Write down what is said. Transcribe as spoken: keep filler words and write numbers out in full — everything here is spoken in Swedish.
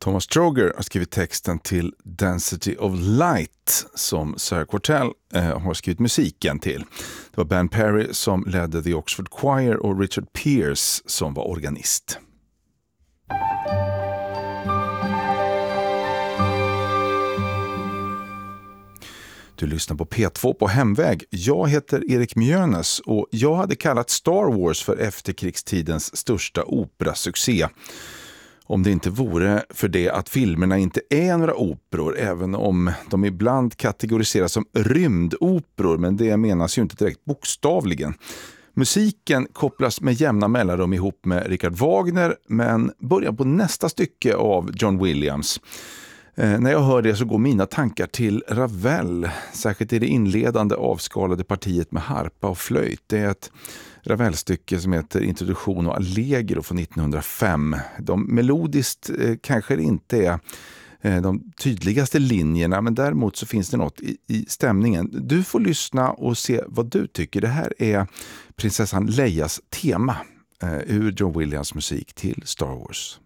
Thomas Stroger har skrivit texten till Density of Light som Sir Quartell eh, har skrivit musiken till. Det var Ben Perry som ledde The Oxford Choir och Richard Pierce som var organist. Du lyssnar på P två på Hemväg. Jag heter Erik Mjönes och jag hade kallat Star Wars för efterkrigstidens största operasuccé. Om det inte vore för det att filmerna inte är några operor, även om de ibland kategoriseras som rymdoperor, men det menas ju inte direkt bokstavligen. Musiken kopplas med jämna mellanrum ihop med Richard Wagner, men börjar på nästa stycke av John Williams. Eh, när jag hör det så går mina tankar till Ravel, särskilt i det inledande avskalade partiet med harpa och flöjt. Det är ett Ravel-stycke som heter Introduktion och Allegro från nittonhundrafem. De melodiskt eh, kanske det inte är eh, de tydligaste linjerna, men däremot så finns det något i, i stämningen. Du får lyssna och se vad du tycker. Det här är prinsessan Leias tema eh, ur John Williams musik till Star Wars.